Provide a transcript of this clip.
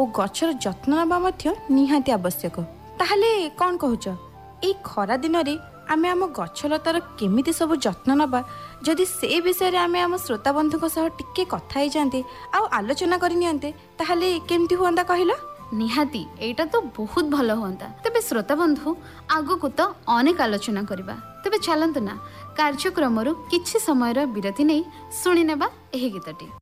ଓ ଗଛର ଯତ୍ନ ନେବା ମଧ୍ୟ ନିହାତି ଆବଶ୍ୟକ। ତାହେଲେ କ'ଣ କହୁଛ, ଏଇ ଖରା ଦିନରେ ଆମେ ଆମ ଗଛଲତାର କେମିତି ସବୁ ଯତ୍ନ ନେବା, ଯଦି ସେ ବିଷୟରେ ଆମେ ଆମ ଶ୍ରୋତା ବନ୍ଧୁଙ୍କ ସହ ଟିକେ କଥା ହେଇଯାଆନ୍ତେ ଆଉ ଆଲୋଚନା କରିନିଅନ୍ତେ, ତାହେଲେ କେମିତି ହୁଅନ୍ତା କହିଲ? ନିହାତି, ଏଇଟା ତ ବହୁତ ଭଲ ହୁଅନ୍ତା। ତେବେ ଶ୍ରୋତା ବନ୍ଧୁ, ଆଗକୁ ତ ଅନେକ ଆଲୋଚନା କରିବା। ତେବେ ଚାଲନ୍ତୁ ନା କାର୍ଯ୍ୟକ୍ରମରୁ କିଛି ସମୟର ବିରତି ନେଇ ଶୁଣିନେବା ଏହି ଗୀତଟି।